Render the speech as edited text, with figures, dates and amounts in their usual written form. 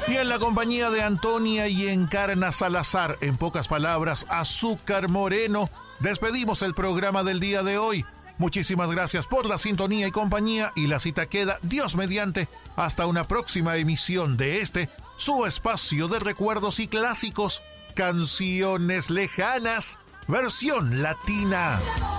Y en la compañía de Antonia y Encarna Salazar, en pocas palabras, Azúcar Moreno, despedimos el programa del día de hoy. Muchísimas gracias por la sintonía y compañía, y la cita queda, Dios mediante, hasta una próxima emisión de su espacio de recuerdos y clásicos, Canciones Lejanas, versión latina.